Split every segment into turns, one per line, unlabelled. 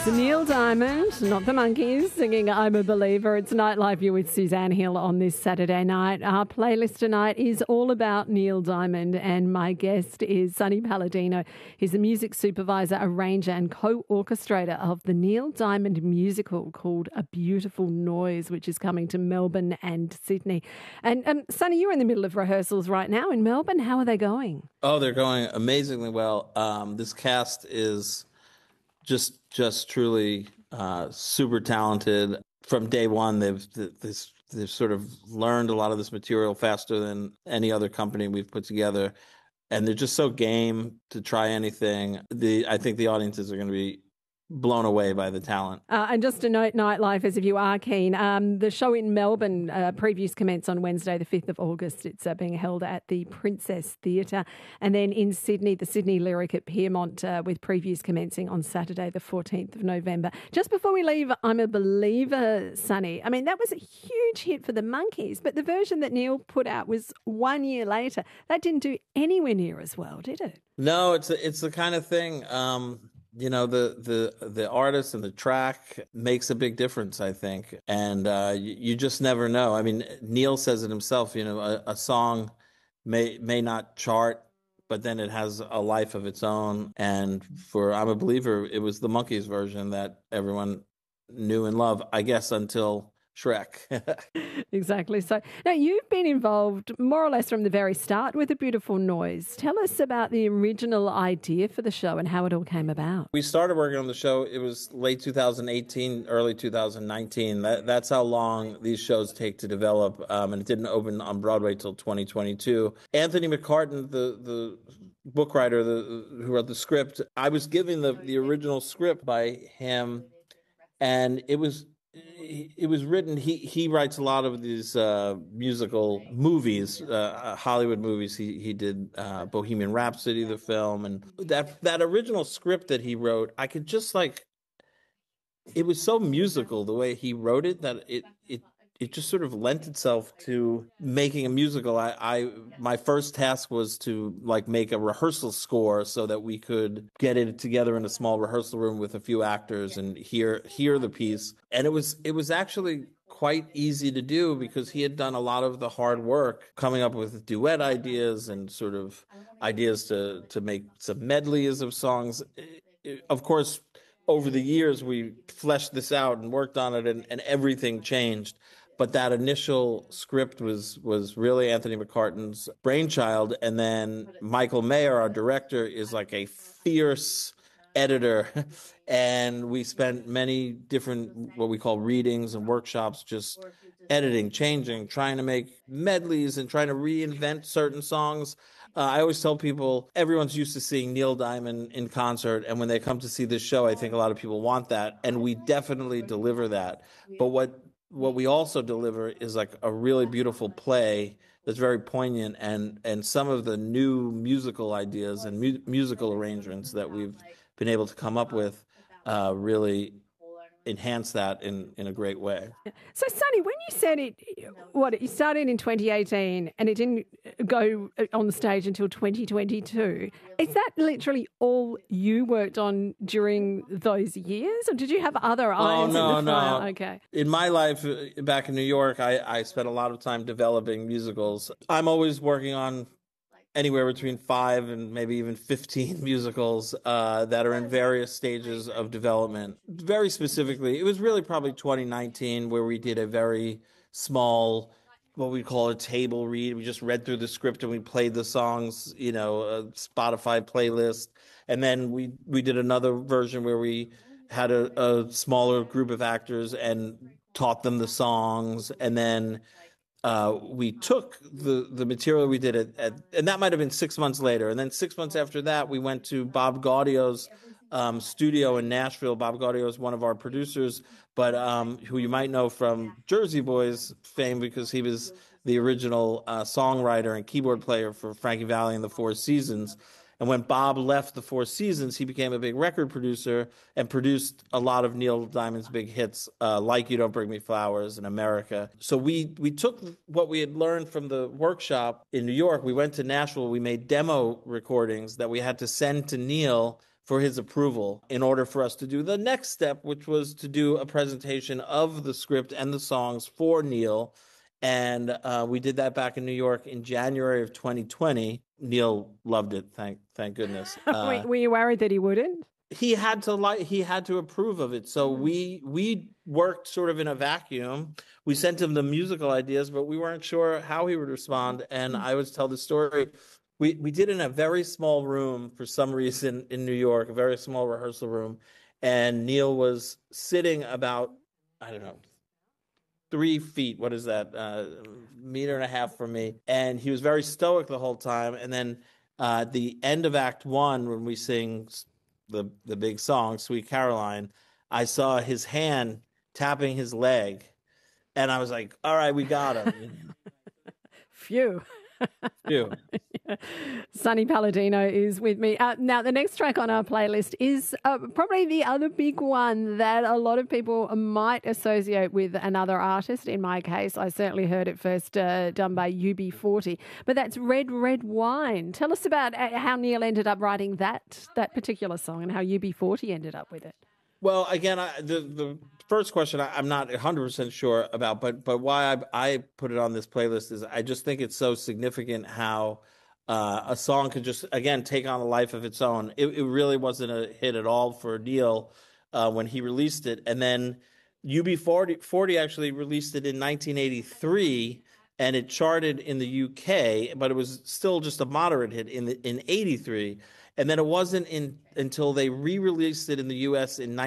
Neil Diamond, not the Monkees, singing I'm a Believer. It's Nightlife. You're with Suzanne Hill on this Saturday night. Our playlist tonight is all about Neil Diamond, and my guest is Sonny Palladino. He's the music supervisor, arranger and co-orchestrator of the Neil Diamond musical called A Beautiful Noise, which is coming to Melbourne and Sydney. And Sonny, you're in the middle of rehearsals right now in Melbourne. How are they going?
Oh, they're going amazingly well. This cast is just truly super talented. From day one, they've sort of learned a lot of this material faster than any other company we've put together, and they're just so game to try anything. I think the audiences are going to be blown away by the talent.
And just to note, Nightlife, as if you are keen, the show in Melbourne, previews commence on Wednesday, the 5th of August. It's being held at the Princess Theatre. And then in Sydney, the Sydney Lyric at Piermont, with previews commencing on Saturday, the 14th of November. Just before we leave I'm a Believer, Sonny, I mean, that was a huge hit for the Monkees, but the version that Neil put out was 1 year later. That didn't do anywhere near as well, did it?
No, it's the kind of thing... You know, the artist and the track makes a big difference, I think. And you just never know. I mean, Neil says it himself, you know, a song may not chart, but then it has a life of its own. And for I'm a Believer, it was the Monkees version that everyone knew and loved, I guess, until Shrek.
Exactly. So now you've been involved more or less from the very start with A Beautiful Noise. Tell us about the original idea for the show and how it all came about.
We started working on the show. It was late 2018, early 2019. That's how long these shows take to develop. And it didn't open on Broadway till 2022. Anthony McCartan, the book writer who wrote the script, I was given the original script by him, and it was written. He writes a lot of these musical movies, Hollywood movies. He did Bohemian Rhapsody, the film, and that original script that he wrote, I could just it was so musical the way he wrote it that it just sort of lent itself to making a musical. My first task was to make a rehearsal score so that we could get it together in a small rehearsal room with a few actors and hear the piece. And it was actually quite easy to do because he had done a lot of the hard work coming up with duet ideas and sort of ideas to make some medleys of songs. Of course, over the years, we fleshed this out and worked on it, and everything changed. But that initial script was really Anthony McCartan's brainchild. And then Michael Mayer, our director, is like a fierce editor. And we spent many different, what we call readings and workshops, just editing, changing, trying to make medleys and trying to reinvent certain songs. I always tell people, everyone's used to seeing Neil Diamond in concert. And when they come to see this show, I think a lot of people want that. And we definitely deliver that. But what we also deliver is a really beautiful play that's very poignant, and some of the new musical ideas and musical arrangements that we've been able to come up with really enhance that in a great way.
So, Sonny, when you said you started in 2018 and it didn't go on the stage until 2022, is that literally all you worked on during those years, or did you have other irons in the fire?
No.
Okay.
In my life back in New York, I spent a lot of time developing musicals. I'm always working on anywhere between 5 and maybe even 15 musicals that are in various stages of development. Very specifically, it was really probably 2019 where we did a very small, what we call a table read. We just read through the script and we played the songs, a Spotify playlist. And then we did another version where we had a smaller group of actors and taught them the songs. And then we took the material we did and that might have been 6 months later. And then 6 months after that, we went to Bob Gaudio's studio in Nashville. Bob Gaudio is one of our producers, but who you might know from Jersey Boys fame because he was the original songwriter and keyboard player for Frankie Valli and the Four Seasons. And when Bob left the Four Seasons, he became a big record producer and produced a lot of Neil Diamond's big hits, like You Don't Bring Me Flowers and America. So we took what we had learned from the workshop in New York. We went to Nashville. We made demo recordings that we had to send to Neil for his approval in order for us to do the next step, which was to do a presentation of the script and the songs for Neil. And we did that back in New York in January of 2020. Neil loved it. Thank goodness.
Were you worried that he wouldn't?
He had to approve of it. So we worked sort of in a vacuum. We sent him the musical ideas, but we weren't sure how he would respond. And I always tell the story. We did in a very small room for some reason in New York, a very small rehearsal room. And Neil was sitting about, I don't know, 3 feet. What is that? 1.5 meters from me. And he was very stoic the whole time. And then at the end of Act One, when we sing the big song, Sweet Caroline, I saw his hand tapping his leg. And I was like, all right, we got him.
Phew.
Phew.
Sonny Palladino is with me. Now, the next track on our playlist is probably the other big one that a lot of people might associate with another artist. In my case, I certainly heard it first done by UB40. But that's Red, Red Wine. Tell us about how Neil ended up writing that particular song and how UB40 ended up with it.
Well, again, the first question I'm not 100% sure about, but why I put it on this playlist is I just think it's so significant how a song could just, again, take on a life of its own. It really wasn't a hit at all for Neil when he released it. And then UB40 actually released it in 1983, and it charted in the UK, but it was still just a moderate hit in 83. And then it wasn't until they re-released it in the U.S. in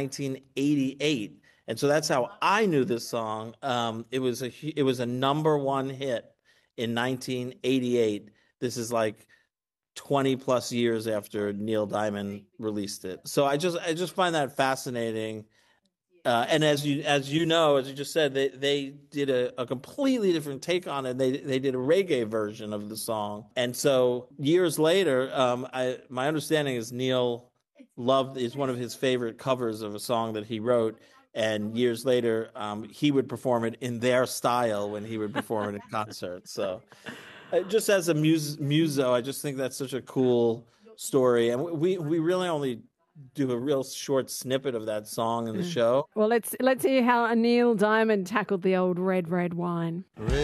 1988. And so that's how I knew this song. It was a number one hit in 1988. This is like 20 plus years after Neil Diamond released it. So I just find that fascinating. And as you just said, they did a completely different take on it. They did a reggae version of the song. And so years later, my understanding is Neil is one of his favorite covers of a song that he wrote. And years later, he would perform it in their style when he would perform it in concert. So just as a muso, I just think that's such a cool story. And we really only do a real short snippet of that song in the show.
Well, let's hear how Neil Diamond tackled the old Red, Red Wine.